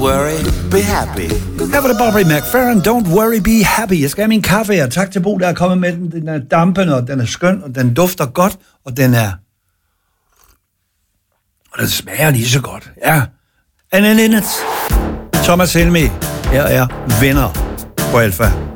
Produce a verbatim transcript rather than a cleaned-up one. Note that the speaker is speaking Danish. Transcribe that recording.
Worry, be happy. Her var det Bobby McFerrin, Don't Worry, Be Happy. Jeg skal have min kaffe her. Tak til Bo, der er kommet med den. Den er dampende, og den er skøn, og den dufter godt, og den er... Og den smager lige så godt. Ja. Anne Linnet, Thomas Helmi, her er Venner på Alfa.